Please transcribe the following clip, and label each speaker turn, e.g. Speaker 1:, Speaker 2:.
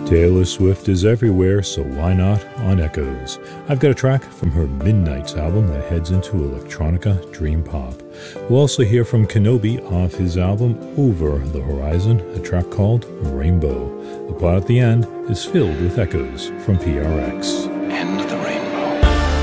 Speaker 1: Taylor Swift is everywhere, so why not on Echoes? I've got a track from her Midnights album that heads into electronica dream pop. We'll also hear from Kenobi off his album Over the Horizon, a track called Rainbow. The plot at the end is filled with echoes from PRX.